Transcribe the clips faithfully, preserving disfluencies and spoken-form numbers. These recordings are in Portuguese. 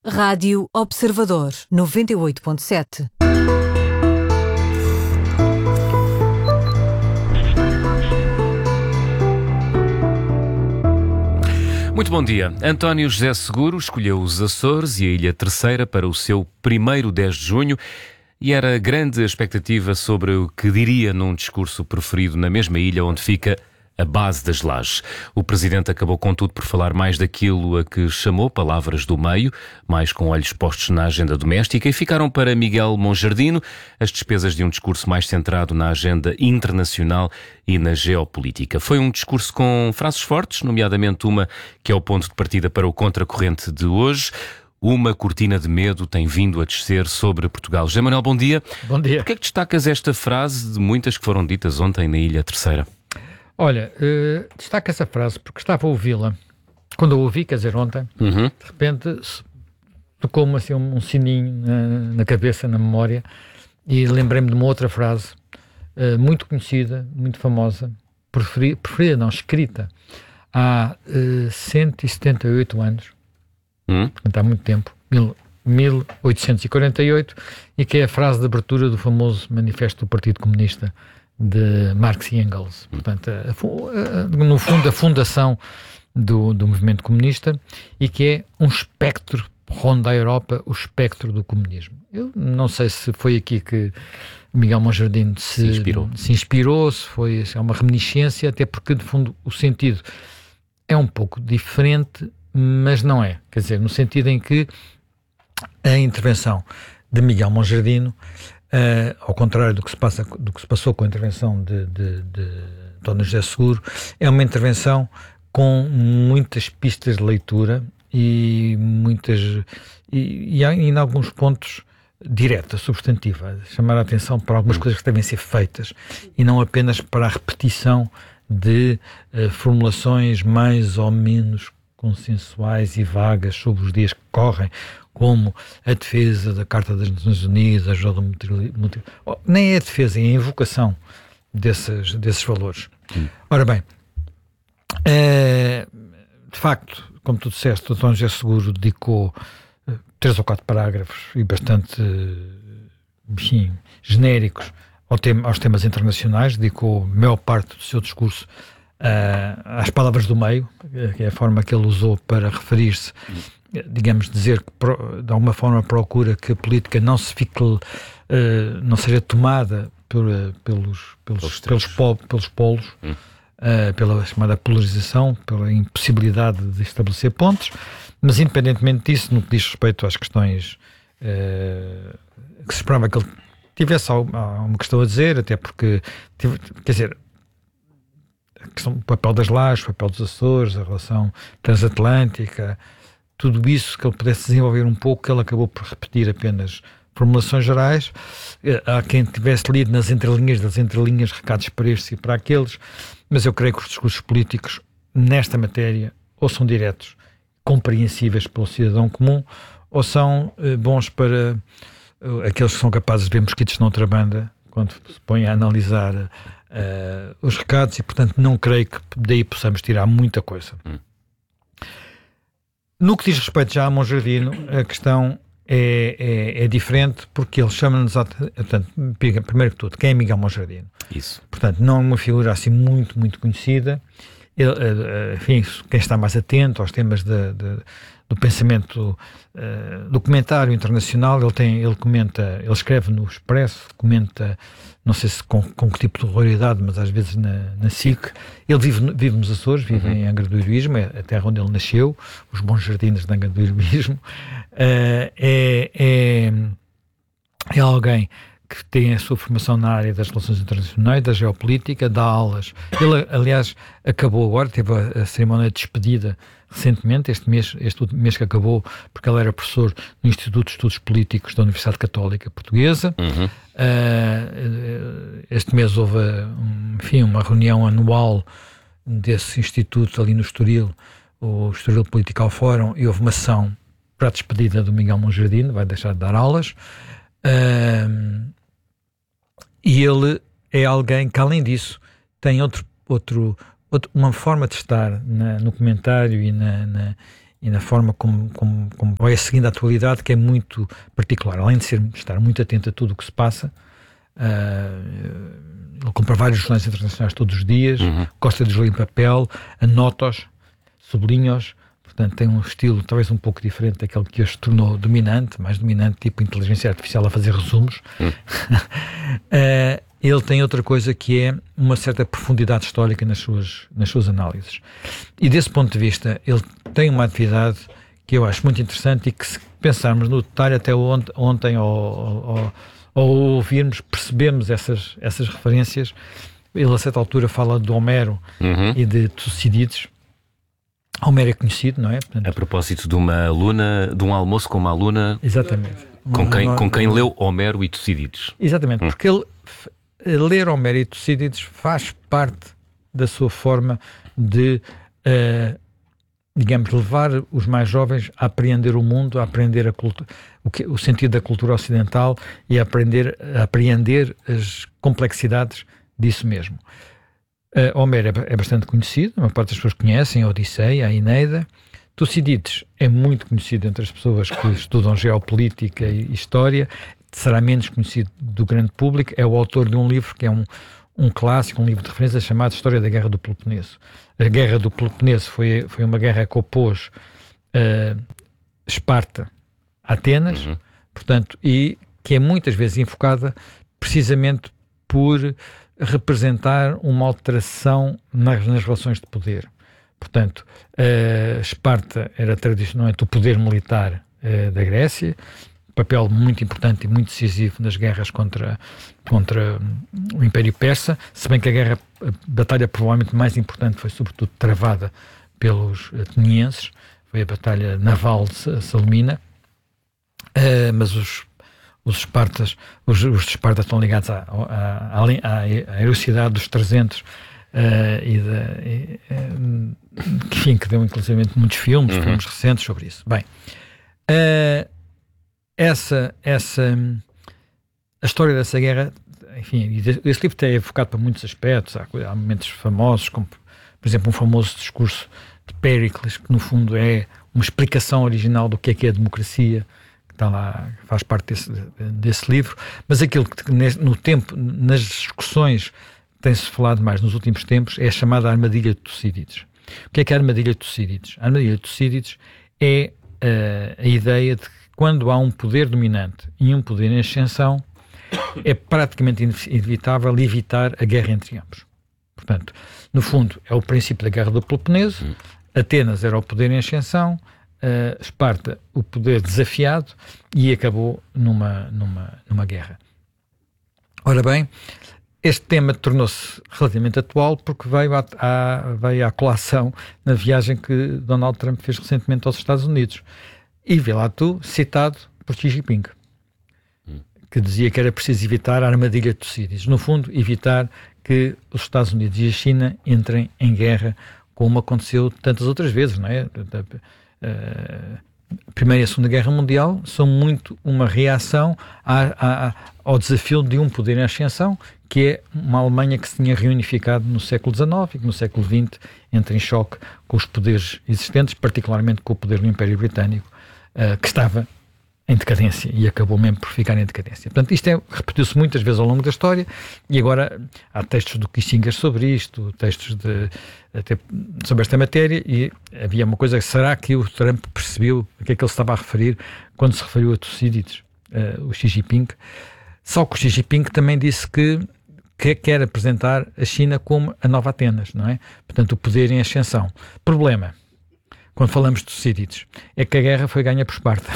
Rádio Observador, noventa e oito ponto sete. Muito bom dia. António José Seguro escolheu os Açores e a Ilha Terceira para o seu primeiro dez de junho e era grande a expectativa sobre o que diria num discurso preferido na mesma ilha onde fica a base das lajes. O Presidente acabou, contudo, por falar mais daquilo a que chamou palavras do meio, mais com olhos postos na agenda doméstica, e ficaram para Miguel Monjardino as despesas de um discurso mais centrado na agenda internacional e na geopolítica. Foi um discurso com frases fortes, nomeadamente uma que é o ponto de partida para o contracorrente de hoje. Uma cortina de medo tem vindo a descer sobre Portugal. José Manuel, bom dia. Bom dia. Porquê é que destacas esta frase de muitas que foram ditas ontem na Ilha Terceira? Olha, uh, destaca essa frase porque estava a ouvi-la. Quando a ouvi, quer dizer, ontem, Uhum. de repente tocou-me assim um, um sininho na, na cabeça, na memória, e lembrei-me de uma outra frase uh, muito conhecida, muito famosa, preferi, preferida não, escrita há uh, cento e setenta e oito anos, Uhum. portanto há muito tempo, mil, mil oitocentos e quarenta e oito, e que é a frase de abertura do famoso Manifesto do Partido Comunista de Marx e Engels. Portanto, a, a, no fundo, a fundação do, do movimento comunista, e que é um espectro, ronda a Europa, o espectro do comunismo. Eu não sei se foi aqui que Miguel Monjardino se, se inspirou, se, inspirou, se foi se é uma reminiscência, até porque, de fundo, o sentido é um pouco diferente, mas não é. Quer dizer, no sentido em que a intervenção de Miguel Monjardino, Uh, ao contrário do que se passa, do que se passou com a intervenção de, de, de António José Seguro, é uma intervenção com muitas pistas de leitura e muitas e, e em alguns pontos direta, substantiva, chamar a atenção para algumas coisas que devem ser feitas e não apenas para a repetição de uh, formulações mais ou menos consensuais e vagas sobre os dias que correm, como a defesa da Carta das Nações Unidas, a ajuda multi... nem é a defesa, é a invocação desses, desses valores. Hum. Ora bem, é, de facto, como tu disseste, o António José Seguro dedicou uh, três ou quatro parágrafos e bastante, enfim, genéricos ao tema, aos temas internacionais, dedicou a maior parte do seu discurso uh, às palavras do meio, que é a forma que ele usou para referir-se, digamos, dizer que de alguma forma procura que a política não se fique, uh, não seja tomada por, uh, pelos, pelos, pelos, pol, pelos polos, hum. uh, pela chamada polarização, pela impossibilidade de estabelecer pontes, mas independentemente disso, no que diz respeito às questões uh, que se esperava que ele tivesse alguma questão a dizer, até porque, tive, quer dizer, a questão, o papel das lajes, o papel dos Açores, a relação transatlântica, tudo isso que ele pudesse desenvolver um pouco, que ele acabou por repetir apenas formulações gerais. Há quem tivesse lido nas entrelinhas das entrelinhas recados para estes e para aqueles, mas eu creio que os discursos políticos nesta matéria ou são diretos, compreensíveis pelo cidadão comum, ou são eh, bons para uh, aqueles que são capazes de ver mosquitos noutra banda, quando se põem a analisar uh, os recados, e portanto não creio que daí possamos tirar muita coisa. Hum. No que diz respeito já a Monjardino, a questão é, é, é diferente, porque ele chama-nos a... Portanto, primeiro que tudo, quem é Miguel Monjardino? Isso. Portanto, não é uma figura assim muito, muito conhecida. Ele, enfim, quem está mais atento aos temas de, de, do pensamento uh, do comentário internacional, ele, tem, ele comenta, ele escreve no Expresso, comenta, não sei se com, com que tipo de regularidade, mas às vezes na, na S I C. Ele vive, vive nos Açores, vive uhum. em Angra do Heroísmo, é a terra onde ele nasceu, os bons jardins de Angra do Heroísmo. Uh, é, é, é alguém que tem a sua formação na área das relações internacionais, da geopolítica, dá aulas. Ele, aliás, acabou agora, teve a, a cerimónia de despedida recentemente, este mês, este mês que acabou, porque ele era professor no Instituto de Estudos Políticos da Universidade Católica Portuguesa. Uhum. Uh, este mês houve, enfim, uma reunião anual desse instituto ali no Estoril, o Estoril Political Forum, e houve uma sessão para a despedida do Miguel Monjardino, vai deixar de dar aulas. Uh, e ele é alguém que, além disso, tem outro, outro, outro, uma forma de estar na, no comentário e, na, na, e na forma como, como, como vai seguindo a atualidade, que é muito particular. Além de ser, estar muito atento a tudo o que se passa, uh, ele compra vários jornais internacionais todos os dias, uhum. gosta de ler em papel, anota-os, sublinha-os. Portanto, tem um estilo talvez um pouco diferente daquele que hoje se tornou dominante, mais dominante, tipo inteligência artificial a fazer resumos. Hum. uh, ele tem outra coisa que é uma certa profundidade histórica nas suas, nas suas análises. E desse ponto de vista, ele tem uma atividade que eu acho muito interessante e que, se pensarmos no detalhe, até ontem, ontem ao, ao, ao ouvirmos, percebemos essas, essas referências. Ele, a certa altura, fala de Homero uhum. e de Tucídides. Homero é conhecido, não é? Portanto, a propósito de uma aluna, de um almoço com uma aluna. Exatamente. Com quem, com quem leu Homero e Tucídides. Exatamente, hum. porque ele, ler Homero e Tucídides faz parte da sua forma de, uh, digamos, levar os mais jovens a apreender o mundo, a aprender a cultura, o, que, o sentido da cultura ocidental e a aprender a apreender as complexidades disso mesmo. Uh, Homero é, é bastante conhecido, a maior parte das pessoas conhecem a Odisseia, a Eneida. Tucídides é muito conhecido entre as pessoas que estudam geopolítica e história, será menos conhecido do grande público. É o autor de um livro que é um, um clássico, um livro de referência chamado História da Guerra do Peloponeso. A Guerra do Peloponeso foi, foi uma guerra que opôs uh, Esparta a Atenas, uhum. portanto, e que é muitas vezes enfocada precisamente por representar uma alteração nas, nas relações de poder. Portanto, uh, Esparta era tradicionalmente o poder militar uh, da Grécia, papel muito importante e muito decisivo nas guerras contra, contra o Império Persa, se bem que a guerra, a batalha provavelmente mais importante foi sobretudo travada pelos atenienses, foi a batalha naval de Salamina, uh, mas os Os espartas, os, os de Esparta estão ligados à, à, à, à heroicidade dos trezentos uh, e, de, e uh, enfim, que deu inclusive muitos filmes, uhum. filmes recentes sobre isso. Bem, uh, essa, essa, a história dessa guerra, enfim, esse livro é evocado para muitos aspectos, há, há momentos famosos, como por exemplo um famoso discurso de Péricles, que no fundo é uma explicação original do que é que é a democracia, está lá, faz parte desse, desse livro, mas aquilo que no tempo, nas discussões tem-se falado mais nos últimos tempos é a chamada armadilha de Tucídides. O que é que é a armadilha de Tucídides? A armadilha de Tucídides é uh, a ideia de que quando há um poder dominante e um poder em ascensão, é praticamente inevitável evitar a guerra entre ambos. Portanto, no fundo, é o princípio da Guerra do Peloponeso. Hum. Atenas era o poder em ascensão, Uh, Esparta o poder desafiado e acabou numa, numa, numa guerra. Ora bem, este tema tornou-se relativamente atual porque veio à, à, veio à colação na viagem que Donald Trump fez recentemente aos Estados Unidos e vê lá tu, citado por Xi Jinping, hum. que dizia que era preciso evitar a armadilha de Tucídides, no fundo evitar que os Estados Unidos e a China entrem em guerra como aconteceu tantas outras vezes, não é? Uh, a Primeira e a Segunda Guerra Mundial são muito uma reação à, à, ao desafio de um poder em ascensão, que é uma Alemanha que se tinha reunificado no século dezenove e que no século vinte entra em choque com os poderes existentes, particularmente com o poder do Império Britânico, uh, que estava em decadência e acabou mesmo por ficar em decadência. Portanto, isto é, repetiu-se muitas vezes ao longo da história e agora há textos do Kissinger sobre isto, textos de, até sobre esta matéria e havia uma coisa, será que o Trump percebeu a que é que ele estava a referir quando se referiu a Tucídides, uh, o Xi Jinping? Só que o Xi Jinping também disse que, que quer apresentar a China como a nova Atenas, não é? Portanto, o poder em ascensão. Problema, quando falamos de Tucídides, é que a guerra foi ganha por Esparta.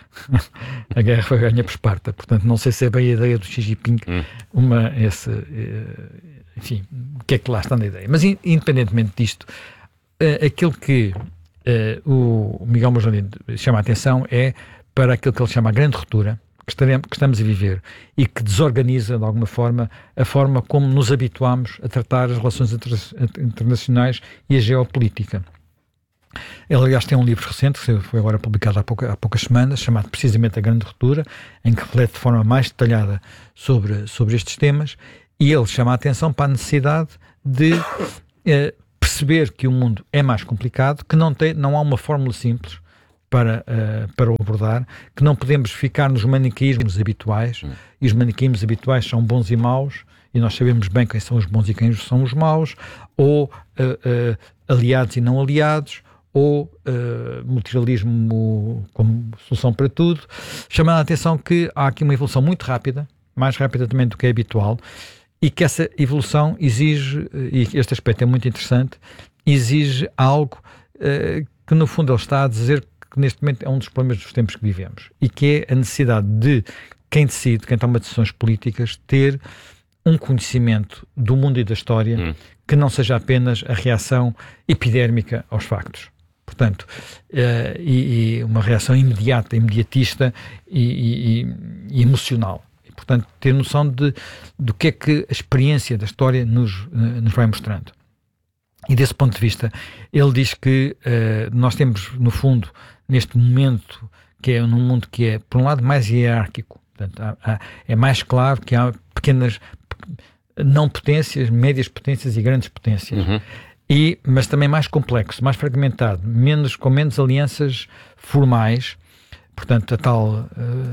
A guerra foi ganha por Esparta. Portanto, não sei se é bem a ideia do Xi Jinping, hum. uma, esse, enfim, o que é que lá está na ideia. Mas, independentemente disto, uh, aquilo que uh, o Miguel Mojolino chama a atenção é para aquilo que ele chama a grande ruptura que, estaremos, que estamos a viver e que desorganiza, de alguma forma, a forma como nos habituamos a tratar as relações inter, internacionais e a geopolítica. Ele, aliás, tem um livro recente, que foi agora publicado há, pouca, há poucas semanas, chamado precisamente A Grande Ruptura, em que reflete de forma mais detalhada sobre, sobre estes temas, e ele chama a atenção para a necessidade de eh, perceber que o mundo é mais complicado, que não, tem, não há uma fórmula simples para, uh, para o abordar, que não podemos ficar nos maniqueísmos habituais, hum. e os maniqueísmos habituais são bons e maus, e nós sabemos bem quem são os bons e quem são os maus, ou uh, uh, aliados e não aliados, ou uh, multilateralismo como solução para tudo, chamando a atenção que há aqui uma evolução muito rápida, mais rápida também do que é habitual, e que essa evolução exige, e este aspecto é muito interessante, exige algo uh, que no fundo ele está a dizer que neste momento é um dos problemas dos tempos que vivemos, e que é a necessidade de quem decide, quem toma decisões políticas, ter um conhecimento do mundo e da história hum. que não seja apenas a reação epidérmica aos factos. Portanto, uh, e, e uma reação imediata, imediatista e, e, e emocional. E, portanto, ter noção de, do que é que a experiência da história nos, uh, nos vai mostrando. E desse ponto de vista, ele diz que uh, nós temos, no fundo, neste momento, que é num mundo que é, por um lado, mais hierárquico. Portanto, há, há, é mais claro que há pequenas não potências, médias potências e grandes potências. Uhum. E, mas também mais complexo, mais fragmentado, menos, com menos alianças formais, portanto, a tal uh,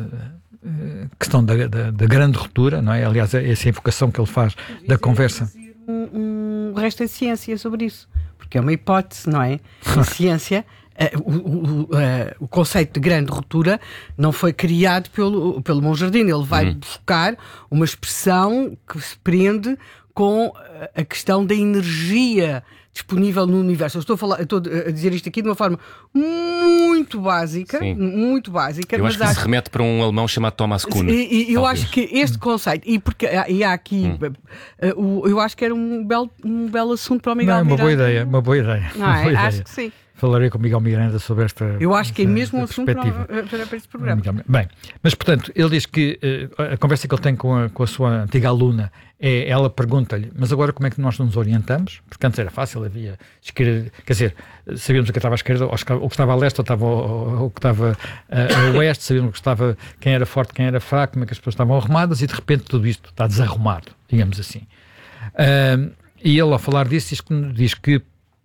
uh, questão da, da, da grande ruptura, não é? Aliás, essa invocação que ele faz da conversa. Um, um resto de ciência sobre isso, porque é uma hipótese, não é? A ciência, uh, o, o, uh, o conceito de grande ruptura não foi criado pelo, pelo Monjardino, ele vai hum. buscar uma expressão que se prende com a questão da energia disponível no universo. Eu estou a, falar, eu estou a dizer isto aqui de uma forma muito básica, Sim. muito básica. Eu mas acho que acho... se remete para um alemão chamado Thomas Kuhn. E, e eu acho que este conceito, e porque e há aqui, hum. uh, eu acho que era um belo, um belo assunto para o Miguel Não, Miranda. Uma boa ideia, uma boa ideia. Não é? Boa ideia. Acho que sim. Falarei com o Miguel Miranda sobre esta Eu acho que é mesmo um assunto para, para, para este programa. Bem, mas portanto, ele diz que uh, a conversa que ele tem com a, com a sua antiga aluna é, ela pergunta-lhe, mas agora como é que nós nos orientamos? Porque antes era fácil, havia esquerda, quer dizer, sabíamos o que estava à esquerda, ou o que estava a leste, ou, estava, ou o que estava uh, a oeste, sabíamos o que estava, quem era forte, quem era fraco, como é que as pessoas estavam arrumadas, e de repente tudo isto está desarrumado, digamos assim. Uh, e ele, ao falar disso, diz que, diz que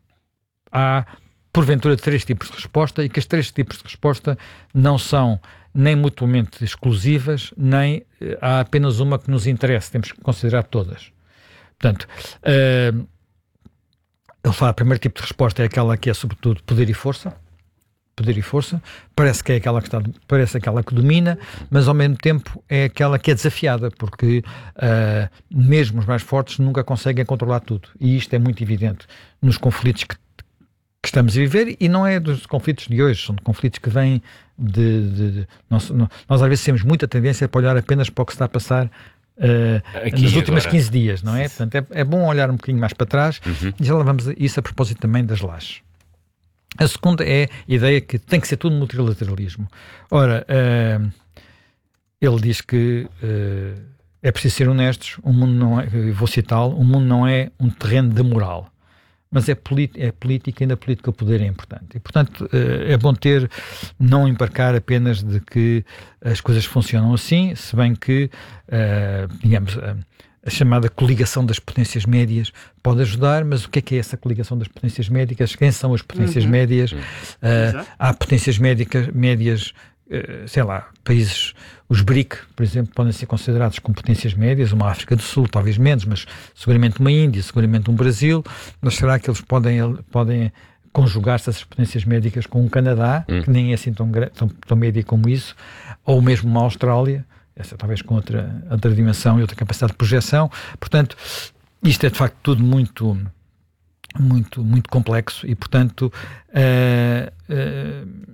há porventura três tipos de resposta, e que os três tipos de resposta não são nem mutuamente exclusivas, nem uh, há apenas uma que nos interessa, temos que considerar todas. Portanto, uh, ele fala, o primeiro tipo de resposta é aquela que é sobretudo poder e força, poder e força, parece que é aquela que, está, parece aquela que domina, mas ao mesmo tempo é aquela que é desafiada, porque uh, mesmo os mais fortes nunca conseguem controlar tudo, e isto é muito evidente nos conflitos que que estamos a viver, e não é dos conflitos de hoje, são de conflitos que vêm de... de, de nós, nós às vezes temos muita tendência para olhar apenas para o que está a passar uh, nos últimos agora. quinze dias, não é? Portanto, é, é bom olhar um bocadinho mais para trás, uhum. e já lá vamos a isso a propósito também das lajes. A segunda é a ideia que tem que ser tudo multilateralismo. Ora, uh, ele diz que uh, é preciso ser honestos, o mundo não é, vou citá-lo, o mundo não é um terreno de moral, mas é, é política, e na política o poder é importante. E, portanto, é bom ter, não embarcar apenas de que as coisas funcionam assim, se bem que, digamos, a chamada coligação das potências médias pode ajudar, mas o que é que é essa coligação das potências médicas? Quem são as potências uhum. médias? Uhum. Uh, há potências médicas, médias, uh, sei lá, países, os B R I C, por exemplo, podem ser considerados como potências médias, uma África do Sul, talvez menos, mas seguramente uma Índia, seguramente um Brasil, mas será que eles podem, podem conjugar-se essas potências médicas com um Canadá, uhum. que nem é assim tão, tão, tão média como isso, ou mesmo uma Austrália, essa talvez com outra, outra dimensão e outra capacidade de projeção. Portanto, isto é de facto tudo muito, muito, muito complexo e, portanto, uh, uh,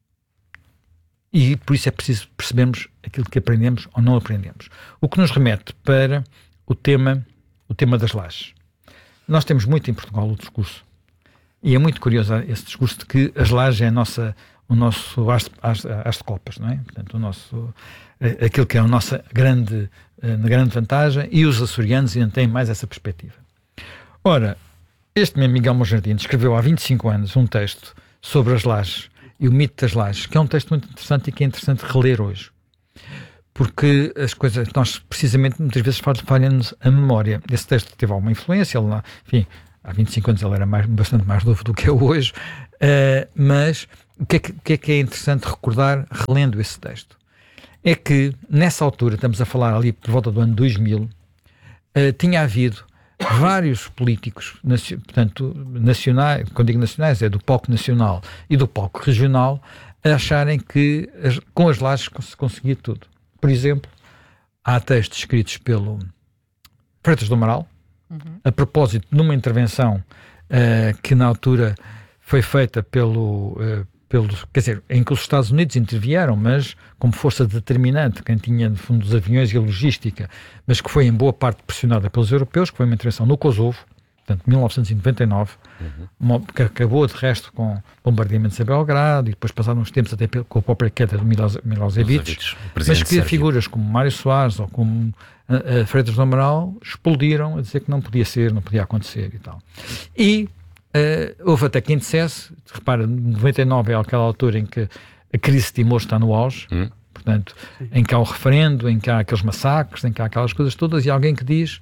e por isso é preciso percebermos aquilo que aprendemos ou não aprendemos. O que nos remete para o tema, o tema das lajes. Nós temos muito em Portugal o discurso, e é muito curioso esse discurso de que as lajes é a nossa, o nosso as, as, as de copas, não é? Portanto, o nosso... aquilo que é a nossa grande, uh, grande vantagem, e os açorianos ainda têm mais essa perspectiva. Ora, este mesmo Miguel Monjardino escreveu há vinte e cinco anos um texto sobre as lajes e o mito das lajes, que é um texto muito interessante e que é interessante reler hoje, porque as coisas, nós precisamente muitas vezes falham-nos a memória. Esse texto teve alguma influência, ele, enfim, há vinte e cinco anos ele era mais, bastante mais novo do que é hoje, uh, mas o que, é que, o que é que é interessante recordar, relendo esse texto, é que nessa altura, estamos a falar ali por volta do ano dois mil, uh, tinha havido vários políticos, nacio, portanto, nacionais, quando digo nacionais, é do palco nacional e do palco regional, a acharem que as, com as lajes se conseguia tudo. Por exemplo, há textos escritos pelo Freitas do Amaral, uhum. a propósito de uma intervenção uh, que na altura foi feita pelo, uh, pelo, quer dizer, em que os Estados Unidos intervieram, mas como força determinante, quem tinha no fundo os aviões e a logística, mas que foi em boa parte pressionada pelos europeus, que foi uma intervenção no Kosovo, portanto, mil novecentos e noventa e nove, uhum. uma, que acabou de resto com bombardeamentos a Belgrado e depois passaram uns tempos até com a própria queda de Milosevic, mas que figuras como Mário Soares ou como a, a Freitas do Amaral explodiram a dizer que não podia ser, não podia acontecer e tal. E uh, houve até quem dissesse, repara, noventa e nove é aquela altura em que a crise de Timor está no auge, uhum. portanto, em que há o referendo, em que há aqueles massacres, em que há aquelas coisas todas, e alguém que diz: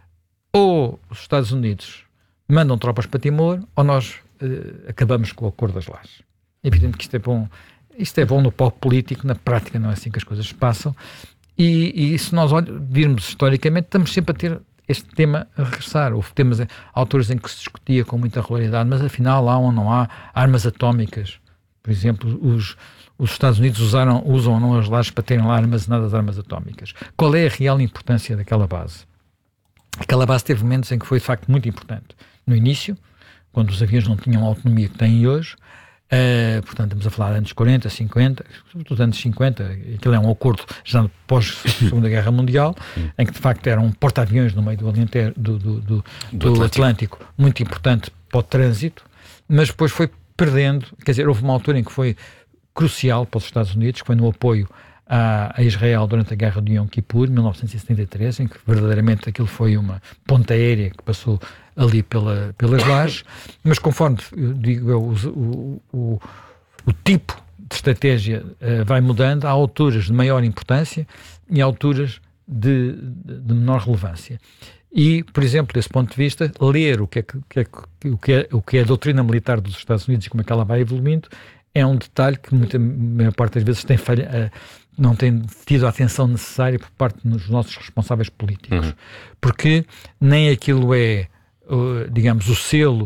ou os Estados Unidos mandam tropas para Timor, ou nós uh, acabamos com o acordo das lajes. É evidente que isto é bom, isto é bom no palco político, na prática não é assim que as coisas se passam, e, e se nós olh- virmos historicamente, estamos sempre a ter este tema a regressar. Houve temas, alturas em que se discutia com muita regularidade, mas afinal há ou não há armas atómicas. Por exemplo, os, os Estados Unidos usaram, usam ou não as lajes para terem lá armazenadas armas atómicas. Qual é a real importância daquela base? Aquela base teve momentos em que foi de facto muito importante. No início, quando os aviões não tinham a autonomia que têm hoje, uh, portanto estamos a falar de anos quarenta, cinquenta, sobretudo anos cinquenta, aquilo é um acordo já pós-Segunda Guerra Mundial, em que de facto era um porta-aviões no meio do, Alentejo, do, do, do, do, do Atlântico. Atlântico, muito importante para o trânsito, mas depois foi perdendo, quer dizer, houve uma altura em que foi crucial para os Estados Unidos, que foi no apoio a Israel durante a Guerra de Yom Kippur, mil novecentos e setenta e três, em que verdadeiramente aquilo foi uma ponta aérea que passou ali pela, pelas lajes, mas conforme eu digo eu, o, o, o tipo de estratégia uh, vai mudando, há alturas de maior importância e alturas de, de, de menor relevância. E, por exemplo, desse ponto de vista, ler o que é, que é, o que é, o que é a doutrina militar dos Estados Unidos e como é que ela vai evoluindo é um detalhe que muita, a maior parte das vezes tem falha, uh, não tem tido a atenção necessária por parte dos nossos responsáveis políticos. Uhum. Porque nem aquilo é, uh, digamos, o selo,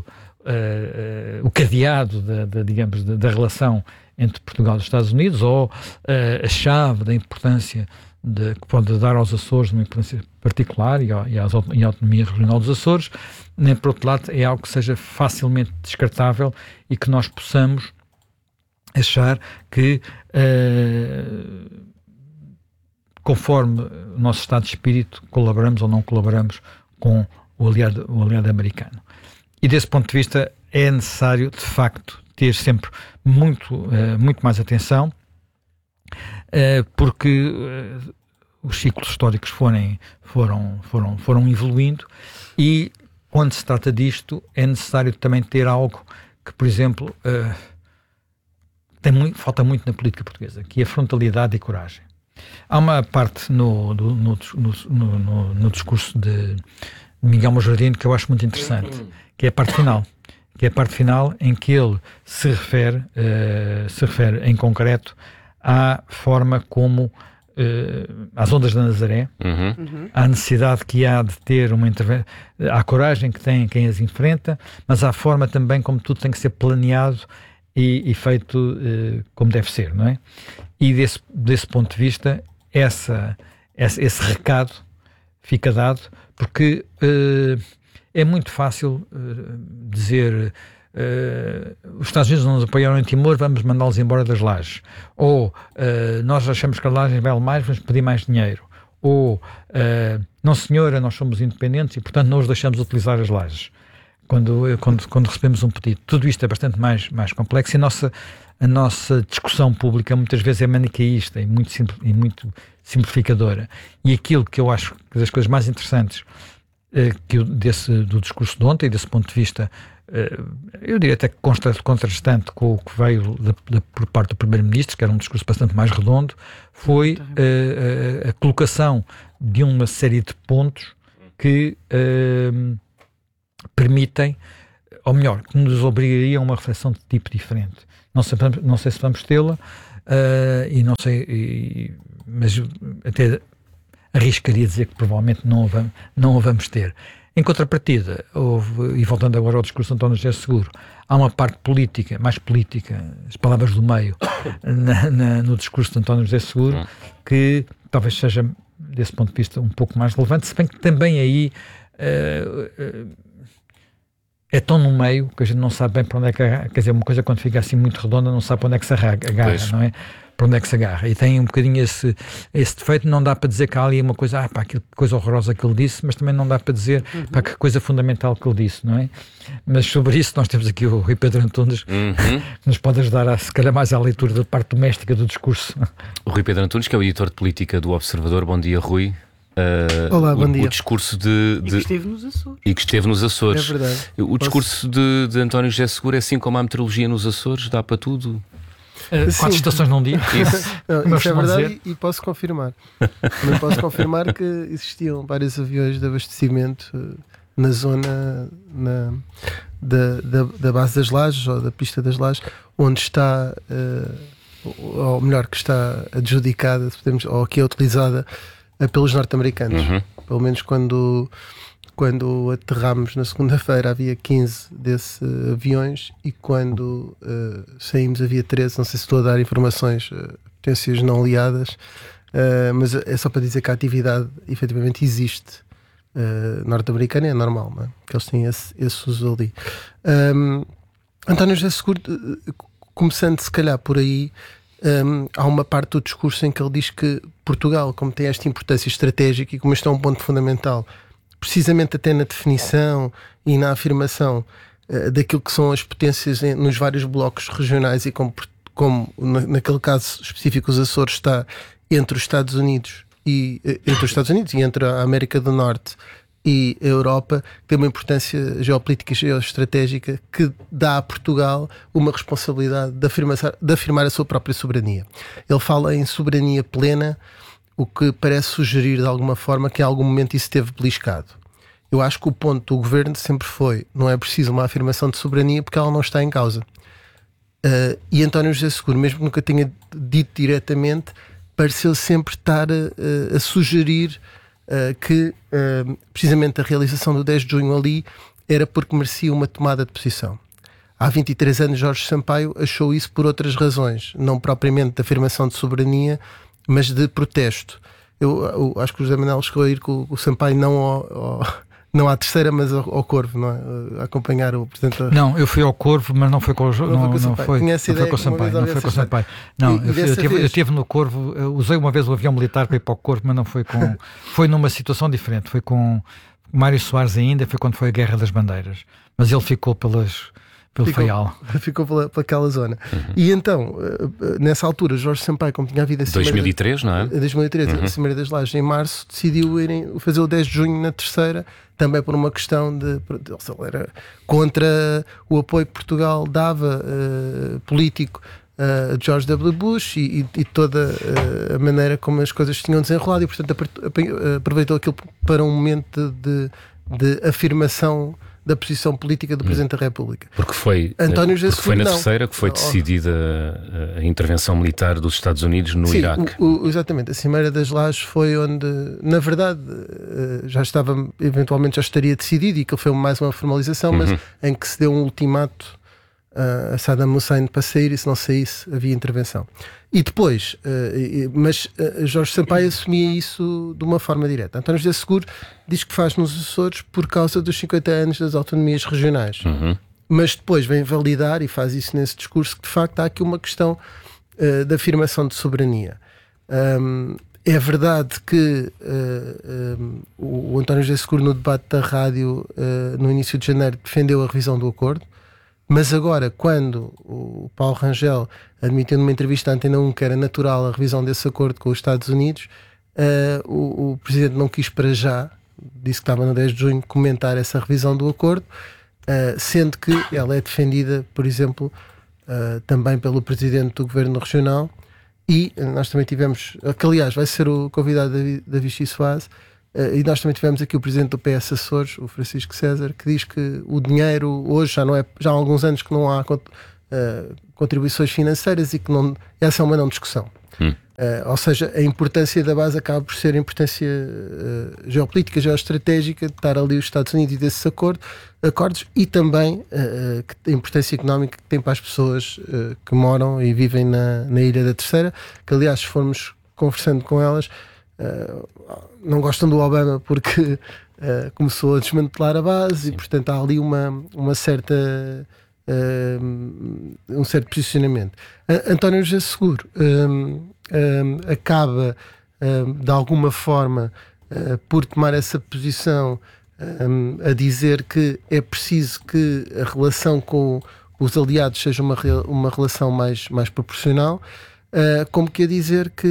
uh, uh, o cadeado da, da, digamos, da, da relação entre Portugal e os Estados Unidos, ou uh, a chave da importância de, que pode dar aos Açores uma importância particular e, e, às, e à autonomia regional dos Açores, nem por outro lado é algo que seja facilmente descartável e que nós possamos achar que, uh, conforme o nosso estado de espírito, colaboramos ou não colaboramos com o aliado, o aliado americano. E desse ponto de vista é necessário, de facto, ter sempre muito, uh, muito mais atenção, uh, porque uh, os ciclos históricos forem, foram, foram, foram evoluindo e, quando se trata disto, é necessário também ter algo que, por exemplo, uh, tem muito, falta muito na política portuguesa, que é a frontalidade e coragem. Há uma parte no, no, no, no, no, no discurso de Miguel Mojardino que eu acho muito interessante, que é a parte final, que é a parte final em que ele se refere, uh, se refere em concreto à forma como, uh, às ondas da Nazaré, uhum. à necessidade que há de ter uma intervenção, à coragem que tem quem as enfrenta, mas à forma também como tudo tem que ser planeado E, e feito uh, como deve ser, não é? E desse, desse ponto de vista, essa, esse, esse recado fica dado, porque uh, é muito fácil uh, dizer uh, os Estados Unidos não nos apoiaram em Timor, vamos mandá-los embora das lajes. Ou uh, nós achamos que as lajes valem mais, vamos pedir mais dinheiro. Ou uh, não senhora, nós somos independentes e portanto não os deixamos utilizar as lajes. Quando, quando, quando recebemos um pedido. Tudo isto é bastante mais, mais complexo e a nossa, a nossa discussão pública muitas vezes é manicaísta e muito, simpl, e muito simplificadora. E aquilo que eu acho que das coisas mais interessantes eh, que eu, desse, do discurso de ontem, desse ponto de vista, eh, eu diria até que contra, contrastante com o que veio de, de, por parte do Primeiro-Ministro, que era um discurso bastante mais redondo, foi eh, a, a colocação de uma série de pontos que... Eh, permitem, ou melhor, que nos obrigariam a uma reflexão de tipo diferente. Não sei, não sei se vamos tê-la, uh, e não sei, e, mas até arriscaria dizer que provavelmente não a vamos, não a vamos ter. Em contrapartida, houve, e voltando agora ao discurso de António José Seguro, há uma parte política, mais política, as palavras do meio, na, na, no discurso de António José Seguro, que talvez seja, desse ponto de vista, um pouco mais relevante, se bem que também aí uh, uh, é tão no meio que a gente não sabe bem para onde é que agarra. Quer dizer, uma coisa quando fica assim muito redonda não sabe para onde é que se agarra, pois. Não é? Para onde é que se agarra. E tem um bocadinho esse, esse defeito, não dá para dizer que há ali uma coisa, ah pá, que coisa horrorosa que ele disse, mas também não dá para dizer, uhum. pá, que coisa fundamental que ele disse, não é? Mas sobre isso nós temos aqui o Rui Pedro Antunes, uhum. que nos pode ajudar, a, se calhar, mais à leitura da parte doméstica do discurso. O Rui Pedro Antunes, que é o editor de política do Observador. Bom dia, Rui. Uh, Olá, bom o, dia. O discurso de, de... E que esteve nos Açores. E que esteve nos Açores. É verdade. O discurso Posso... de, de António José Seguro é assim como a meteorologia nos Açores, dá para tudo? Uh, quatro estações num dia. Isso, não, isso é verdade e, e posso confirmar. Também posso confirmar que existiam vários aviões de abastecimento uh, na zona na, da, da, da base das Lajes ou da pista das Lajes, onde está, uh, ou melhor, que está adjudicada, podemos, ou que é utilizada uh, pelos norte-americanos. Uhum. Pelo menos quando... Quando aterramos na segunda-feira havia quinze desses uh, aviões e quando uh, saímos havia treze. Não sei se estou a dar informações, uh, potências não aliadas, uh, mas é só para dizer que a atividade efetivamente existe. Uh, norte-americana é normal, não é? Que eles têm esse, esse uso ali. Um, António José Seguro, uh, começando se calhar por aí, um, há uma parte do discurso em que ele diz que Portugal, como tem esta importância estratégica e como este é um ponto fundamental, precisamente até na definição e na afirmação uh, daquilo que são as potências em, nos vários blocos regionais e como, como na, naquele caso específico os Açores está entre os Estados Unidos e uh, entre os Estados Unidos e entre a América do Norte e a Europa, tem uma importância geopolítica e geoestratégica que dá a Portugal uma responsabilidade de afirmar, de afirmar a sua própria soberania. Ele fala em soberania plena, o que parece sugerir de alguma forma que em algum momento isso esteve beliscado. Eu acho que o ponto do governo sempre foi: não é preciso uma afirmação de soberania porque ela não está em causa. Uh, e António José Seguro, mesmo que nunca tenha dito diretamente, pareceu sempre estar uh, a sugerir uh, que uh, precisamente a realização do dez de junho ali era porque merecia uma tomada de posição. Há vinte e três anos Jorge Sampaio achou isso por outras razões, não propriamente de afirmação de soberania, mas de protesto. Eu, eu acho que o José Manuel chegou a ir com o Sampaio não, ao, ao, não à terceira, mas ao, ao Corvo, não é? A acompanhar o Presidente da... Não, eu fui ao Corvo, mas não foi com o Não, não, não, não foi, não foi com o Sampaio. Não foi com o Sampaio. Não, e, eu, eu, tive, eu tive no Corvo, eu usei uma vez o avião militar para ir para o Corvo, mas não foi com... Foi numa situação diferente, foi com Mário Soares ainda, foi quando foi a Guerra das Bandeiras. Mas ele ficou pelas... Pelo ficou, Faial. Ficou pela, pela aquela zona. Uhum. E então, nessa altura, Jorge Sampaio, como tinha havido a dois mil e três, não é? dois mil e três, uhum. a Cimeira das Lajes, em março, decidiu irem fazer o dez de junho na terceira, também por uma questão de. Ele era contra o apoio que Portugal dava uh, político a uh, George W. Bush e, e, e toda uh, a maneira como as coisas tinham desenrolado, e portanto aproveitou aquilo para um momento de, de, de afirmação da posição política do Presidente da República. Porque foi, António porque foi na não. terceira que foi decidida a, a intervenção militar dos Estados Unidos no Sim, Iraque. O, o, exatamente. A Cimeira das Lajes foi onde, na verdade, já estava, eventualmente já estaria decidido, e que foi mais uma formalização, uhum. mas em que se deu um ultimato uh, a Saddam Hussein para sair, e se não saísse havia intervenção. E depois, uh, mas uh, Jorge Sampaio assumia isso de uma forma direta. António José Seguro diz que faz nos Açores por causa dos cinquenta anos das autonomias regionais. Uhum. Mas depois vem validar, e faz isso nesse discurso, que de facto há aqui uma questão uh, de afirmação de soberania. Um, é verdade que uh, um, o António José Seguro, no debate da rádio uh, no início de janeiro, defendeu a revisão do acordo. Mas agora, quando o Paulo Rangel admitiu numa entrevista à Antena um que era natural a revisão desse acordo com os Estados Unidos, uh, o, o Presidente não quis para já, disse que estava no dez de junho, comentar essa revisão do acordo, uh, sendo que ela é defendida, por exemplo, uh, também pelo Presidente do Governo Regional, e nós também tivemos, que aliás vai ser o convidado da Vichy Soares, e nós também tivemos aqui o presidente do P S Açores, o Francisco César, que diz que o dinheiro hoje já não é, já há alguns anos que não há uh, contribuições financeiras e que não, essa é uma não discussão. Hum. Uh, ou seja, a importância da base acaba por ser a importância uh, geopolítica, geoestratégica de estar ali os Estados Unidos e desses acordo, acordos e também uh, a importância económica que tem para as pessoas uh, que moram e vivem na, na Ilha da Terceira, que aliás se formos conversando com elas uh, não gostam do Obama porque uh, começou a desmantelar a base. Sim. E portanto há ali uma, uma certa uh, um certo posicionamento. uh, António José Seguro um, Um, acaba um, de alguma forma uh, por tomar essa posição um, a dizer que é preciso que a relação com os aliados seja uma, uma relação mais, mais proporcional, uh, como que a dizer que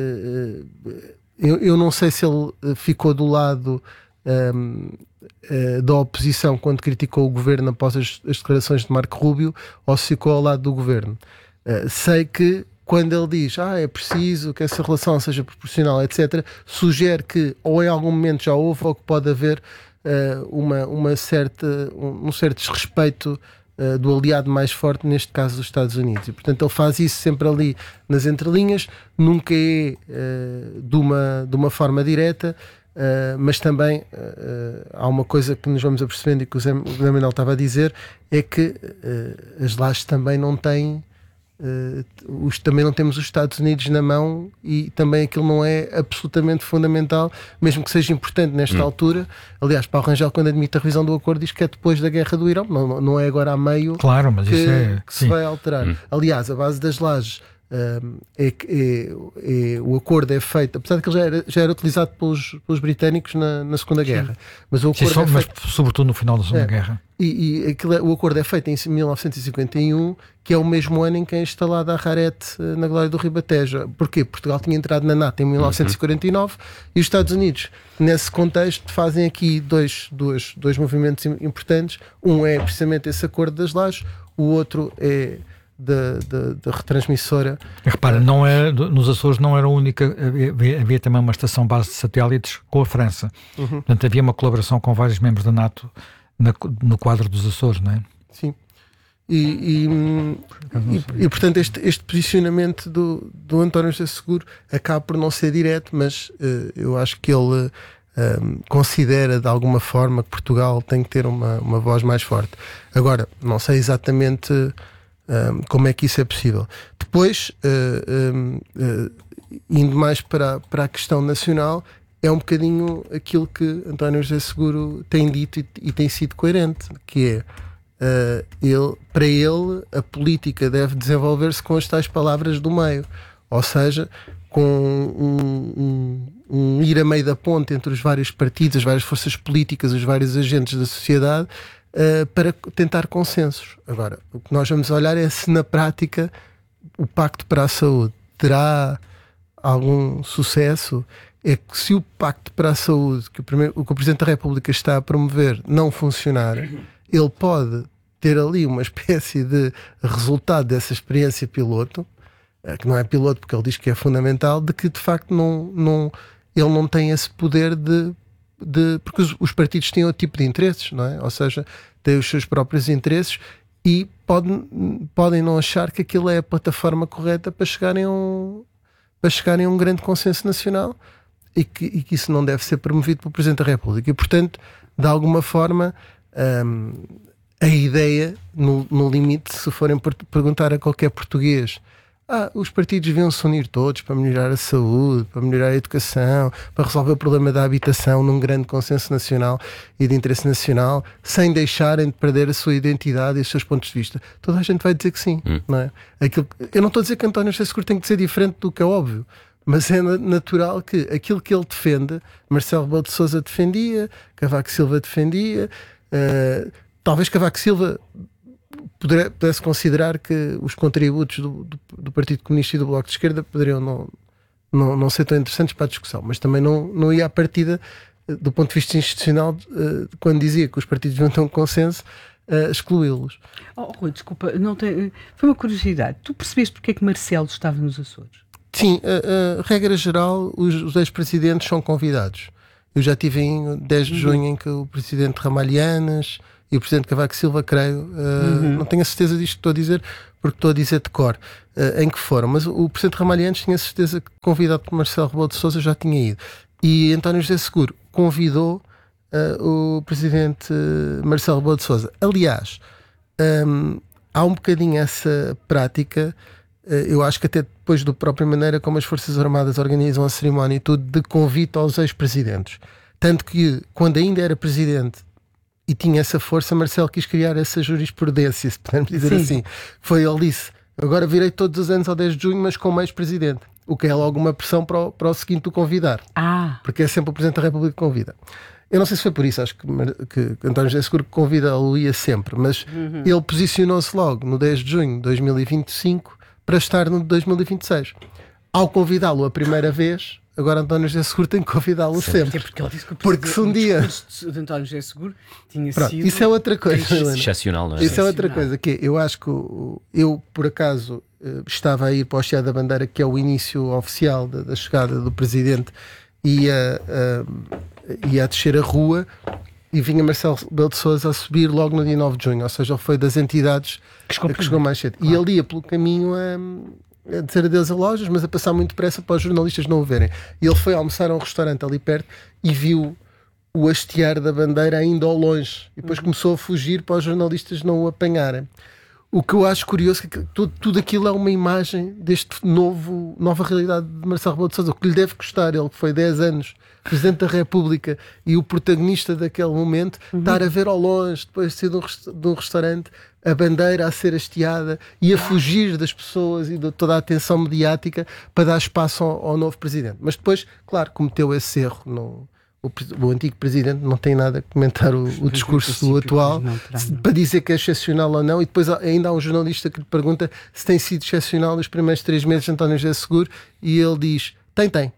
uh, eu, eu não sei se ele ficou do lado um, uh, da oposição quando criticou o governo após as, as declarações de Marco Rubio ou se ficou ao lado do governo. Uh, sei que quando ele diz, ah, é preciso que essa relação seja proporcional, etcétera, sugere que ou em algum momento já houve ou que pode haver uh, uma, uma certa, um, um certo desrespeito uh, do aliado mais forte, neste caso dos Estados Unidos. E, portanto, ele faz isso sempre ali nas entrelinhas, nunca é uh, de, uma, de uma forma direta, uh, mas também uh, há uma coisa que nos vamos apercebendo e que o Zé Manuel estava a dizer, é que uh, as lajes também não têm Uh, os, também não temos os Estados Unidos na mão e também aquilo não é absolutamente fundamental, mesmo que seja importante nesta hum. altura. Aliás, Paulo Rangel, quando admite a revisão do acordo, diz que é depois da guerra do Irão, não, não é agora a meio, claro, mas que, isso é, que se vai alterar. Hum. Aliás, a base das lajes uh, é, é, é, o acordo é feito, apesar de que ele já era, já era utilizado pelos, pelos britânicos na, na Segunda sim. Guerra, mas o acordo sim, só, é feito, mas sobretudo no final da Segunda é, Guerra. E, e aquilo, o acordo é feito em mil novecentos e cinquenta e um, que é o mesmo ano em que é instalada a Harete na Glória do Ribatejo. Porquê? Portugal tinha entrado na NATO em mil novecentos e quarenta e nove uhum. e os Estados Unidos, nesse contexto, fazem aqui dois, dois, dois movimentos importantes. Um é precisamente esse acordo das lajes, o outro é da, da, da retransmissora. E repara, não é, nos Açores não era a única, havia, havia também uma estação base de satélites com a França. Uhum. Portanto, havia uma colaboração com vários membros da NATO Na, no quadro dos Açores, não é? Sim. E, e, e, e portanto, este, este posicionamento do, do António José Seguro acaba por não ser direto, mas uh, eu acho que ele uh, considera de alguma forma que Portugal tem que ter uma, uma voz mais forte. Agora, não sei exatamente uh, como é que isso é possível. Depois, uh, um, uh, indo mais para, para a questão nacional, é um bocadinho aquilo que António José Seguro tem dito e, e tem sido coerente, que é, uh, ele, para ele, a política deve desenvolver-se com as tais palavras do meio, ou seja, com um, um, um ir a meio da ponte entre os vários partidos, as várias forças políticas, os vários agentes da sociedade, uh, para tentar consensos. Agora, o que nós vamos olhar é se na prática o Pacto para a Saúde terá algum sucesso. É que se o Pacto para a Saúde, que o, primeiro, o que o Presidente da República está a promover, não funcionar, ele pode ter ali uma espécie de resultado dessa experiência piloto, que não é piloto porque ele diz que é fundamental, de que de facto não, não, ele não tem esse poder de... de porque os, os partidos têm outro tipo de interesses, não é? Ou seja, têm os seus próprios interesses e podem, podem não achar que aquilo é a plataforma correta para chegarem a um, para chegarem a um grande consenso nacional. E que, e que isso não deve ser promovido pelo Presidente da República. E, portanto, de alguma forma, hum, a ideia, no, no limite, se forem perguntar a qualquer português, ah, os partidos deviam se unir todos para melhorar a saúde, para melhorar a educação, para resolver o problema da habitação num grande consenso nacional e de interesse nacional, sem deixarem de perder a sua identidade e os seus pontos de vista. Toda a gente vai dizer que sim. Hum. Não é? Aquilo, eu não estou a dizer que António José Seguro tem que ser diferente do que é óbvio, mas é natural que aquilo que ele defende, Marcelo Rebelo de Sousa defendia, Cavaco Silva defendia, uh, talvez Cavaco Silva pudesse, pudesse considerar que os contributos do, do, do Partido Comunista e do Bloco de Esquerda poderiam não, não, não ser tão interessantes para a discussão, mas também não, não ia à partida, do ponto de vista institucional, uh, quando dizia que os partidos não têm um consenso, uh, excluí-los. Oh, Rui, desculpa, não tem... foi uma curiosidade. Tu percebeste porque é que Marcelo estava nos Açores? Sim, a, a regra geral, os, os ex-presidentes são convidados. Eu já tive em dez de junho em que o Presidente Ramalhianas e o Presidente Cavaco Silva, creio, uh, uhum. não tenho a certeza disto que estou a dizer, porque estou a dizer de cor, uh, em que foram. Mas o Presidente Ramalhianas tinha a certeza que, convidado por Marcelo Rebelo de Sousa, já tinha ido. E António José Seguro convidou uh, o Presidente Marcelo Rebelo de Sousa. Aliás, um, há um bocadinho essa prática, uh, eu acho que até depois da própria maneira como as Forças Armadas organizam a cerimónia e tudo, de convite aos ex-presidentes. Tanto que, quando ainda era Presidente e tinha essa força, Marcelo quis criar essa jurisprudência, se pudermos dizer Sim. assim. Foi, ele disse, agora virei todos os anos ao dez de junho, mas como ex-presidente. O que é logo uma pressão para o, para o seguinte o convidar. Ah. Porque é sempre o Presidente da República que convida. Eu não sei se foi por isso, acho que, que, que António José Seguro convida-o ia sempre, mas uhum. ele posicionou-se logo no dez de junho de dois mil e vinte e cinco para estar no dois mil e vinte e seis. Ao convidá-lo a primeira vez, agora António José Seguro tem que convidá-lo sempre. Porque ele disse que o porque se um dia de António José Seguro tinha Pronto, sido isso é outra coisa, excepcional, não é? Isso é outra coisa, que eu acho que eu, por acaso, estava a ir para o Hasteado da Bandeira, que é o início oficial da, da chegada do Presidente, e ia, uh, ia a descer a rua e vinha Marcelo Rebelo de Sousa a subir logo no dia nove de junho, ou seja, ele foi das entidades que chegou, que chegou mais cedo. Claro. E ele ia pelo caminho a, a dizer adeus a lojas, mas a passar muito depressa para os jornalistas não o verem. E ele foi almoçar a um restaurante ali perto e viu o hastear da bandeira ainda ao longe. E depois uhum. começou a fugir para os jornalistas não o apanharem. O que eu acho curioso é que tudo, tudo aquilo é uma imagem deste novo, nova realidade de Marcelo Rebelo de Sousa. O que lhe deve custar, ele que foi dez anos Presidente da República e o protagonista daquele momento, uhum. estar a ver ao longe, depois de ser de um, de um restaurante, a bandeira a ser hasteada e a fugir das pessoas e de toda a atenção mediática para dar espaço ao, ao novo Presidente. Mas depois, claro, cometeu esse erro. Não, o, o antigo Presidente não tem nada a comentar o, o discurso do atual para dizer que é excepcional ou não. E depois ainda há um jornalista que lhe pergunta se tem sido excepcional nos primeiros três meses de António José Seguro e ele diz, tem, tem.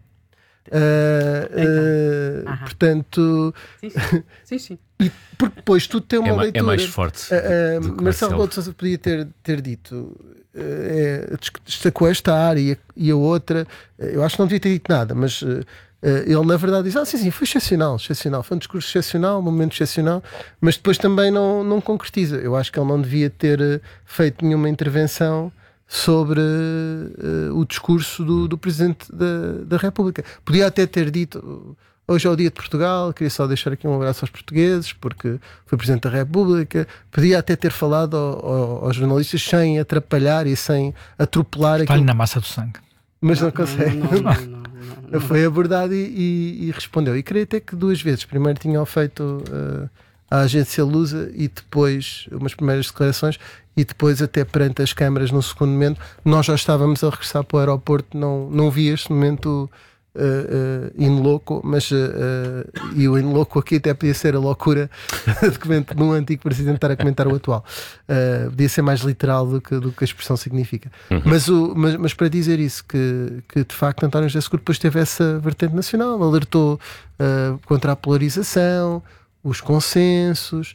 Uh, uh, portanto, sim, sim. sim, sim. E porque depois tudo tem uma é leitura. É mais forte. Uh, uh, Marcelo Rebelo de Sousa podia ter, ter dito, uh, é, destacou esta área e a, e a outra. Uh, eu acho que não devia ter dito nada, mas uh, uh, ele na verdade diz: Ah, sim, sim, foi excepcional, excepcional, foi um discurso excepcional, um momento excepcional, mas depois também não, não concretiza. Eu acho que ele não devia ter uh, feito nenhuma intervenção sobre uh, o discurso do, do Presidente da, da República. Podia até ter dito, hoje é o dia de Portugal, queria só deixar aqui um abraço aos portugueses, porque foi Presidente da República. Podia até ter falado ao, ao, aos jornalistas sem atrapalhar e sem atropelar aquilo. Está na massa do sangue. Mas não, não consegue. Não, não, não, não, não, não. Foi abordado e, e, e respondeu. E creio até que duas vezes. Primeiro tinham feito uh, a agência Lusa e depois umas primeiras declarações e depois até perante as câmaras no segundo momento. Nós já estávamos a regressar para o aeroporto, não, não vi este momento uh, uh, in loco, mas uh, uh, e o in loco aqui até podia ser a loucura de um antigo Presidente estar a comentar o atual. Uh, podia ser mais literal do que, do que a expressão significa. Uhum. Mas, o, mas, mas para dizer isso, que, que de facto António José Seguro depois teve essa vertente nacional, alertou uh, contra a polarização, os consensos,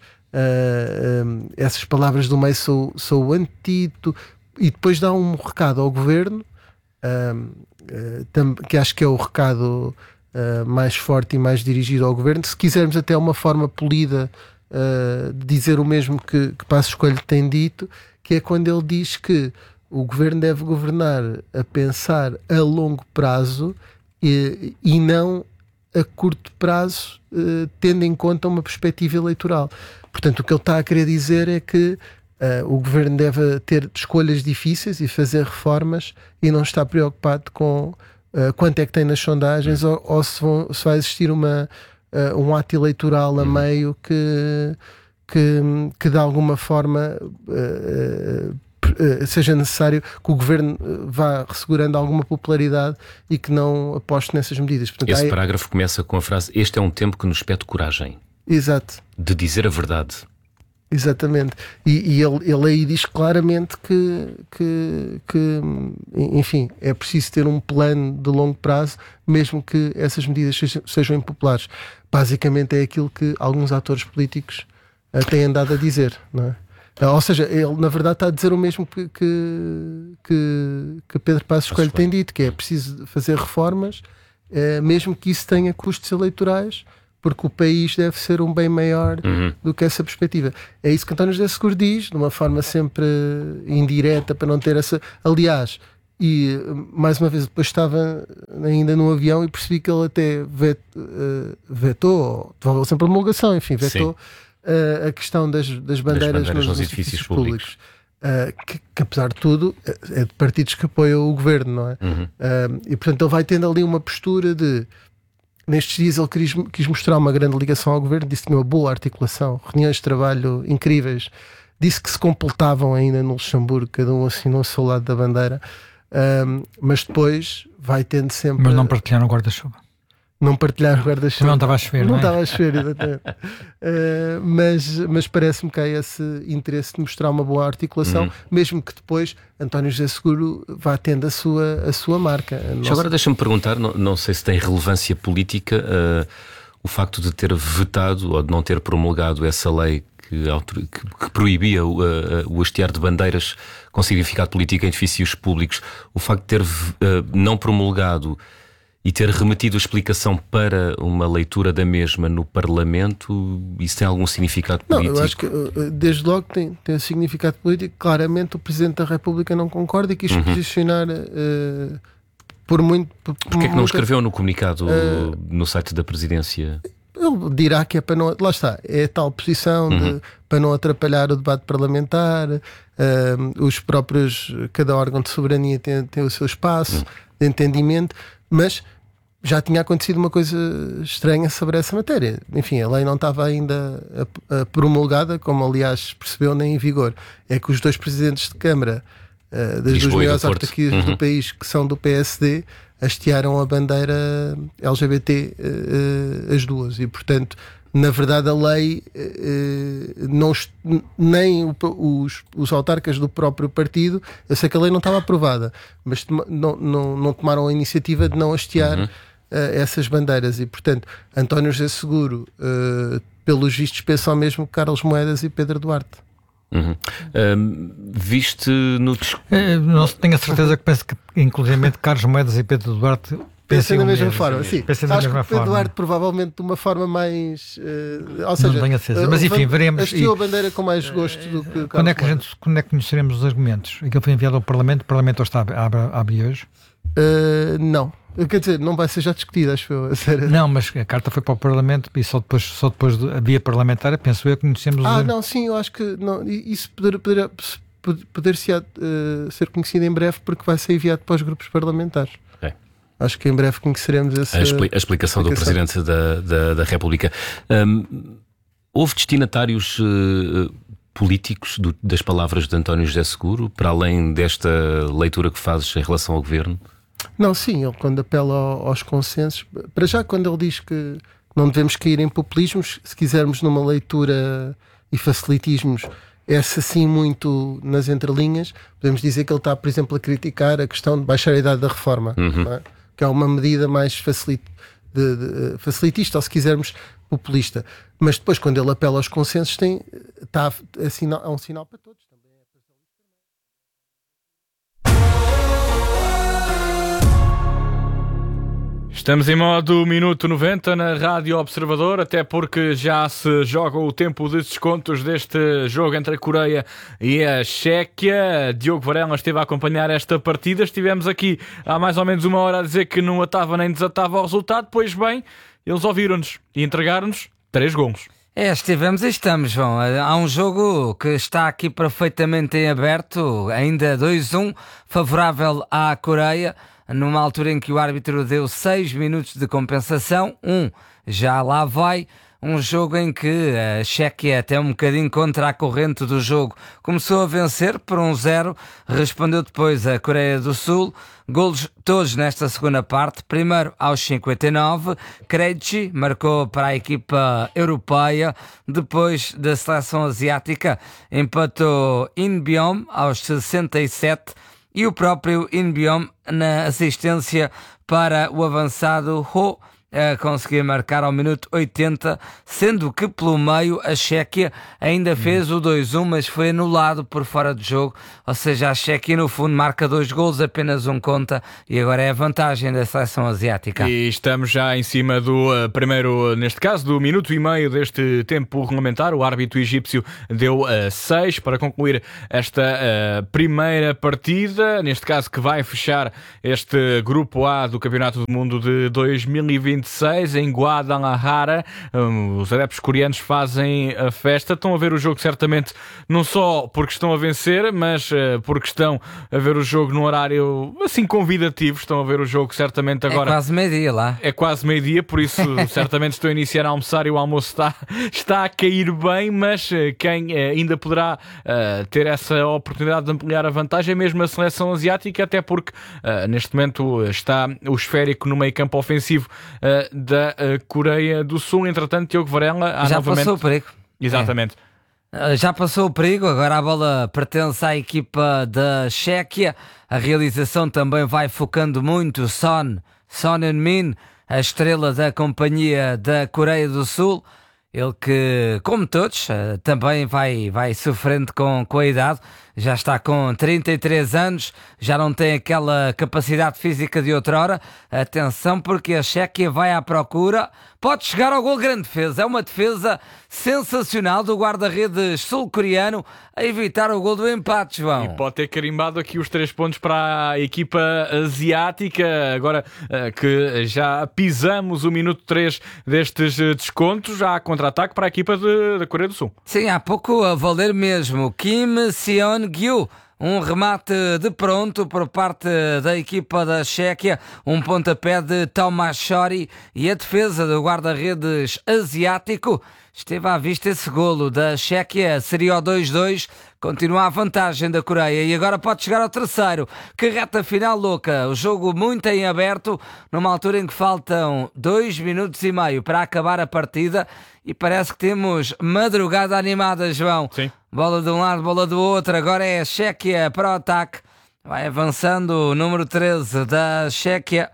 uh, um, essas palavras do meio sou, sou o antídoto, e depois dá um recado ao governo, um, uh, tam, que acho que é o recado uh, mais forte e mais dirigido ao governo. Se quisermos até uma forma polida uh, de dizer o mesmo que, que Passos Coelho tem dito, que é quando ele diz que o governo deve governar a pensar a longo prazo e, e não a curto prazo, uh, tendo em conta uma perspectiva eleitoral. Portanto, o que ele está a querer dizer é que uh, o governo deve ter escolhas difíceis e fazer reformas e não está preocupado com uh, quanto é que tem nas sondagens ou, ou se, vão, se vai existir uma, uh, um ato eleitoral a meio que, que, que de alguma forma uh, uh, seja necessário que o governo vá ressegurando alguma popularidade e que não aposte nessas medidas. Portanto, esse aí... parágrafo começa com a frase: este é um tempo que nos pede coragem. Exato. De dizer a verdade. Exatamente. E, e ele, ele aí diz claramente que, que, que, enfim, é preciso ter um plano de longo prazo, mesmo que essas medidas sejam, sejam impopulares. Basicamente é aquilo que alguns atores políticos uh, têm andado a dizer, não é? Ou seja, ele na verdade está a dizer o mesmo que, que, que, que Pedro Passos Coelho tem dito, que é preciso fazer reformas uh, mesmo que isso tenha custos eleitorais, porque o país deve ser um bem maior uhum. do que essa perspectiva. É isso que António José Seguro diz, de uma forma sempre indireta, para não ter essa... Aliás, e mais uma vez, depois estava ainda no avião e percebi que ele até vet, uh, vetou, ou sempre promulgação, enfim, vetou uh, a questão das, das, bandeiras, das bandeiras nos, nos edifícios, edifícios públicos. públicos. Uh, que, que apesar de tudo é de partidos que apoiam o governo, não é? Uhum. Uh, e portanto ele vai tendo ali uma postura de... Nestes dias ele quis, quis mostrar uma grande ligação ao governo, disse que tinha uma boa articulação, reuniões de trabalho incríveis, disse que se completavam ainda no Luxemburgo, cada um assinou o seu lado da bandeira, um, mas depois vai tendo sempre... Mas não partilharam o guarda-chuva. Não partilhar o guarda-chuva. Não estava a chover, não, não é? estava a chover, exatamente. uh, mas mas parece-me que há esse interesse de mostrar uma boa articulação, uhum. mesmo que depois António José Seguro vá tendo a sua, a sua marca. Já agora deixa-me perguntar, não, não sei se tem relevância política uh, o facto de ter vetado ou de não ter promulgado essa lei que, que, que proibia o, uh, o hastear de bandeiras com significado político em edifícios públicos. O facto de ter uh, não promulgado e ter remetido a explicação para uma leitura da mesma no Parlamento, isso tem algum significado político? Não, eu acho que desde logo tem, tem significado político. Claramente o Presidente da República não concorda e quis uhum. posicionar uh, por muito... Por, Porquê é que não escreveu no comunicado uh, no site da Presidência? Ele dirá que é para não... Lá está, é a tal posição uhum. de, para não atrapalhar o debate parlamentar, uh, os próprios... Cada órgão de soberania tem, tem o seu espaço uhum. de entendimento, mas... Já tinha acontecido uma coisa estranha sobre essa matéria. Enfim, a lei não estava ainda a, a promulgada, como aliás percebeu, nem em vigor. É que os dois presidentes de Câmara uh, das duas maiores autarquias uhum. do país, que são do P S D, hastearam a bandeira L G B T, uh, uh, as duas. E, portanto, na verdade, a lei, uh, não, nem o, os, os autarcas do próprio partido, eu sei que a lei não estava aprovada, mas não, não, não tomaram a iniciativa de não hastear uhum. essas bandeiras e, portanto, António José Seguro, uh, pelos vistos, pensam mesmo Carlos Moedas e Pedro Duarte. Uhum. Um, viste no... É, não tenho a certeza que penso que, inclusive, Carlos Moedas e Pedro Duarte pensam da mesma forma. Sim, pensam da acho mesma que Pedro forma. Duarte, provavelmente, de uma forma mais... Uh, ou seja, não tenho a certeza, mas enfim, veremos. Hasteou a bandeira com mais gosto do que... Quando é que, a gente, quando é que conheceremos os argumentos? Aquilo foi enviado ao Parlamento, o Parlamento está abre, abre hoje? Uh, não. Quer dizer, não vai ser já discutida, acho eu. A sério. Não, mas a carta foi para o Parlamento e só depois, só depois da via parlamentar, penso eu, que conhecemos... Ah, os... não, sim, eu acho que não, isso poder, poder, poder ser, uh, ser conhecido em breve, porque vai ser enviado para os grupos parlamentares. É. Acho que em breve conheceremos essa... A, expli a explicação, explicação do Presidente da, da, da República. Um, houve destinatários... Uh, políticos do, das palavras de António José Seguro, para além desta leitura que fazes em relação ao Governo? Não, sim, ele quando apela ao, aos consensos, para já quando ele diz que não devemos cair em populismos, se quisermos numa leitura e facilitismos, essa sim muito nas entrelinhas, podemos dizer que ele está, por exemplo, a criticar a questão de baixar a idade da reforma, uhum. não é? Que é uma medida mais facilit, de, de, facilitista, ou se quisermos populista, mas depois quando ele apela aos consensos tem, está a sinal, é um sinal para todos. Estamos em modo minuto noventa na Rádio Observador, até porque já se joga o tempo de descontos deste jogo entre a Coreia e a Chequia. Diogo Varela esteve a acompanhar esta partida. Estivemos aqui há mais ou menos uma hora a dizer que não atava nem desatava o resultado. Pois bem, eles ouviram-nos e entregaram-nos três golos. É, estivemos e estamos, João. Há um jogo que está aqui perfeitamente em aberto, ainda dois a um, favorável à Coreia, numa altura em que o árbitro deu seis minutos de compensação. Um já lá vai. Um jogo em que a Chequia, até um bocadinho contra a corrente do jogo, começou a vencer por um zero, respondeu depois a Coreia do Sul, golos todos nesta segunda parte. Primeiro aos cinquenta e nove, Krejci marcou para a equipa europeia, depois da seleção asiática empatou In-beom aos sessenta e sete e o próprio In-beom na assistência para o avançado Ho a conseguir marcar ao minuto oitenta, sendo que pelo meio a Chequia ainda fez o dois a um, mas foi anulado por fora do jogo, ou seja, a Chequia no fundo marca dois golos, apenas um conta, e agora é a vantagem da seleção asiática. E estamos já em cima do uh, primeiro, neste caso, do minuto e meio deste tempo regulamentar. O árbitro egípcio deu uh, seis para concluir esta uh, primeira partida, neste caso que vai fechar este grupo A do Campeonato do Mundo de dois mil e vinte e seis em Guadalajara. Um, os adeptos coreanos fazem a festa, estão a ver o jogo certamente não só porque estão a vencer, mas uh, porque estão a ver o jogo num horário assim convidativo, estão a ver o jogo certamente agora. É quase meio-dia lá. É quase meio-dia, por isso certamente estou a iniciar a almoçar e o almoço está, está a cair bem, mas uh, quem uh, ainda poderá uh, ter essa oportunidade de ampliar a vantagem é mesmo a seleção asiática, até porque uh, neste momento está o esférico no meio campo ofensivo uh, da uh, Coreia do Sul. Entretanto, Diogo Varela há já novamente... passou o perigo. Exatamente. É. Já passou o perigo, agora a bola pertence à equipa da Chequia. A realização também vai focando muito Son, Son Heung-min, a estrela da companhia da Coreia do Sul. Ele que, como todos, também vai, vai sofrendo com, com a idade. Já está com trinta e três anos, já não tem aquela capacidade física de outrora. Atenção, porque a Chequia vai à procura. Pode chegar ao gol, grande defesa. É uma defesa sensacional do guarda-redes sul-coreano a evitar o gol do empate, João. E pode ter carimbado aqui os três pontos para a equipa asiática. Agora que já pisamos o minuto três destes descontos, já há contra-ataque para a equipa da Coreia do Sul. Sim, há pouco a valer mesmo. Kim Seon-gyu. Um remate de pronto por parte da equipa da Chequia, um pontapé de Tomas Chori e a defesa do guarda-redes asiático. Esteve à vista esse golo da Chequia, seria o dois a dois, continua a vantagem da Coreia e agora pode chegar ao terceiro. Que reta final louca, o jogo muito em aberto, numa altura em que faltam dois minutos e meio para acabar a partida e parece que temos madrugada animada, João. Sim. Bola de um lado, bola do outro, agora é a Chequia para o ataque. Vai avançando o número treze da Chequia,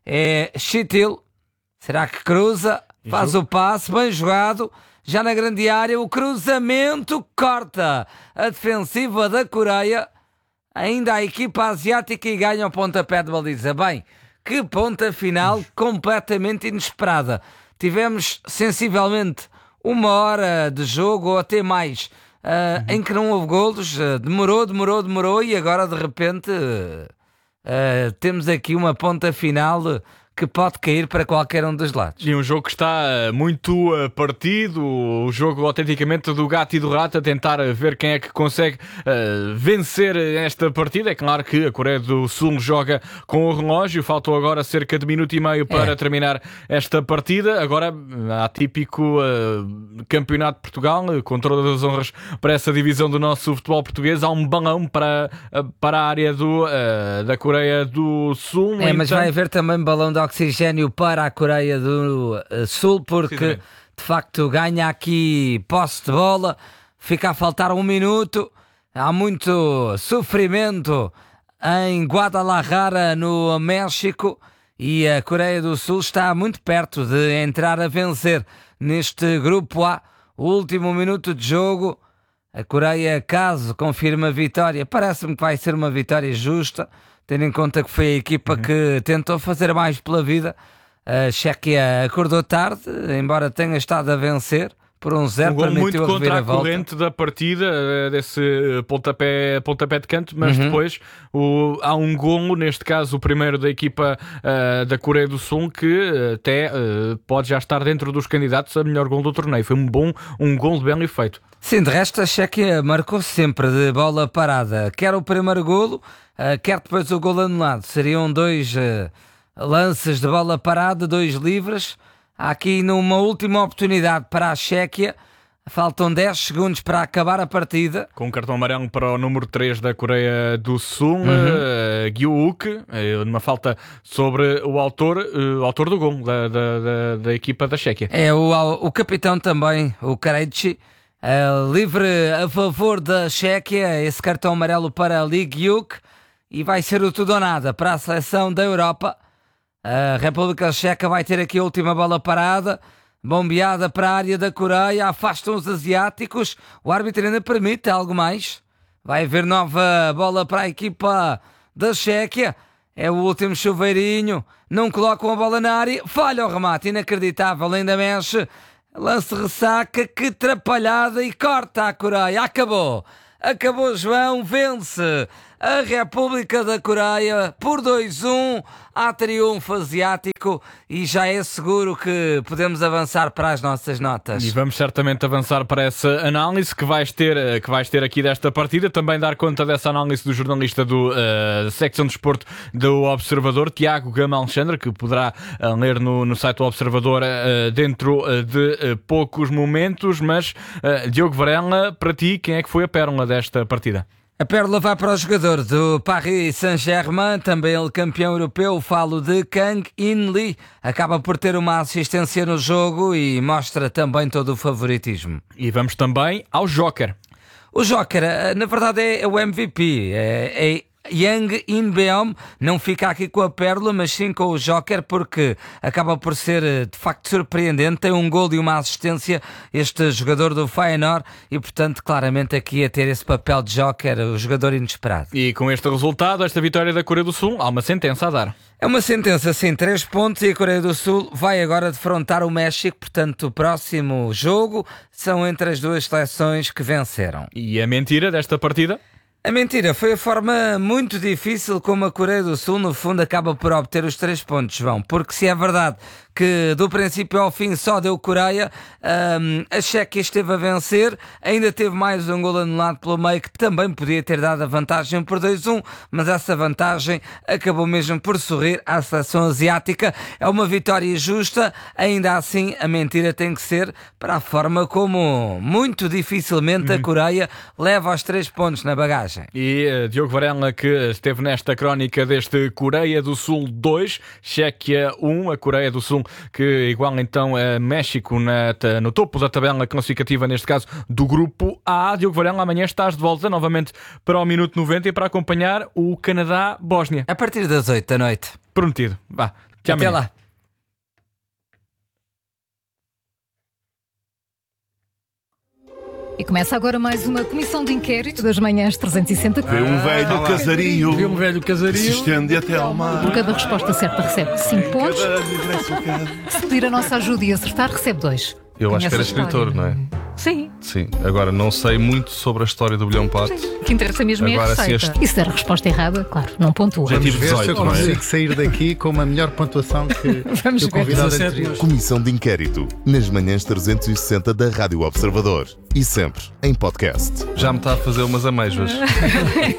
é Chitil. Será que cruza? Faz o passe, bem jogado. Já na grande área, o cruzamento corta a defensiva da Coreia. Ainda a equipa asiática e ganha o pontapé de baliza. Bem, que ponta final completamente inesperada. Tivemos sensivelmente uma hora de jogo ou até mais. Uh, em que não houve golos, uh, demorou, demorou, demorou e agora de repente uh, uh, temos aqui uma ponta final uh, que pode cair para qualquer um dos lados. E um jogo que está muito partido, o jogo autenticamente do gato e do rato, a tentar ver quem é que consegue uh, vencer esta partida. É claro que a Coreia do Sul joga com o relógio, faltou agora cerca de minuto e meio para é. terminar esta partida. Agora há típico uh, Campeonato de Portugal, com todas as honras para essa divisão do nosso futebol português, há um balão para, para a área do, uh, da Coreia do Sul. É, então... mas vai haver também balão de oxigênio para a Coreia do Sul, porque de facto ganha aqui posse de bola, fica a faltar um minuto, há muito sofrimento em Guadalajara, no México, e a Coreia do Sul está muito perto de entrar a vencer neste grupo A. O último minuto de jogo, a Coreia, caso confirme a vitória, parece-me que vai ser uma vitória justa, tendo em conta que foi a equipa uhum. que tentou fazer mais pela vida. A Chequia acordou tarde, embora tenha estado a vencer por um zero. Um gol muito contra a corrente da partida, desse pontapé, pontapé de canto, mas uhum. depois o, há um golo, neste caso o primeiro da equipa uh, da Coreia do Sul, que até uh, pode já estar dentro dos candidatos a melhor gol do torneio. Foi um bom, um gol de belo efeito. Sim, de resto a Chequia marcou sempre de bola parada, quer o primeiro golo, Uh, quer depois o gol anulado. Seriam dois uh, lances de bola parada, dois livres. Há aqui numa última oportunidade para a Chequia. Faltam dez segundos para acabar a partida. Com um cartão amarelo para o número três da Coreia do Sul, uhum. uh, Gyu-uk, uh, numa falta sobre o autor, uh, o autor do gol da, da, da, da equipa da Chequia. É o, o capitão também, o Kareichi. Uh, livre a favor da Chequia. Esse cartão amarelo para Lee Gyu-uk. E vai ser o tudo ou nada para a seleção da Europa. A República Checa vai ter aqui a última bola parada, bombeada para a área da Coreia, afastam os asiáticos, o árbitro ainda permite algo mais. Vai haver nova bola para a equipa da Chequia, é o último chuveirinho, não colocam a bola na área, falha o remate, inacreditável, ainda mexe, lance ressaca, que atrapalhada e corta a Coreia, acabou. Acabou, João, vence a República da Coreia por dois a um, há triunfo asiático e já é seguro que podemos avançar para as nossas notas. E vamos certamente avançar para essa análise que vais ter, que vais ter aqui desta partida, também dar conta dessa análise do jornalista do uh, secção de desporto do Observador, Tiago Gama Alexandre, que poderá uh, ler no, no site do Observador uh, dentro uh, de uh, poucos momentos, mas uh, Diogo Varela, para ti, quem é que foi a pérola desta partida? A pérola vai para o jogador do Paris Saint-Germain, também ele campeão europeu, falo de Kang In Lee. Acaba por ter uma assistência no jogo e mostra também todo o favoritismo. E vamos também ao Joker. O Joker, na verdade, é o M V P, é, é Yang In-beom, não fica aqui com a pérola, mas sim com o Joker, porque acaba por ser de facto surpreendente, tem um gol e uma assistência este jogador do Feyenoord e portanto claramente aqui a ter esse papel de Joker, o jogador inesperado. E com este resultado, esta vitória da Coreia do Sul, há uma sentença a dar. É uma sentença, sim, três pontos, e a Coreia do Sul vai agora defrontar o México, portanto o próximo jogo são entre as duas seleções que venceram. E a mentira desta partida? A mentira foi a forma muito difícil como a Coreia do Sul, no fundo, acaba por obter os três pontos, João. Porque se é verdade que do princípio ao fim só deu Coreia, um, a Chequia esteve a vencer, ainda teve mais um gol anulado pelo meio, que também podia ter dado a vantagem por dois a um, mas essa vantagem acabou mesmo por sorrir à seleção asiática. É uma vitória justa, ainda assim a mentira tem que ser para a forma como muito dificilmente a Coreia leva os três pontos na bagagem. E uh, Diogo Varela, que esteve nesta crónica deste Coreia do Sul dois, Chequia um, a Coreia do Sul que igual então a México na, no topo da tabela classificativa, neste caso do grupo A. Diogo Varela, amanhã estás de volta novamente para o Minuto noventa e para acompanhar o Canadá-Bósnia. A partir das oito da noite. Prometido. Vá, até amanhã. Até lá. E começa agora mais uma comissão de inquérito das manhãs trezentos e sessenta. Vê um velho ah, casario, vê um velho casario, se estende até ao mar. Por cada resposta certa recebe cinco pontos. Se pedir a nossa ajuda e acertar, recebe dois. Eu acho que era escritor, não é? Sim. Sim. Agora, não sei muito sobre a história do bilhão pato. O que interessa mesmo é a Agora, receita. este... E se der a resposta errada, claro, não pontua. Já tive dezoito, se eu consigo é? sair daqui com uma melhor pontuação que, que o convidado anterior. Comissão de Inquérito, nas manhãs trezentos e sessenta da Rádio Observador. E sempre em podcast. Já me está a fazer umas amêijoas.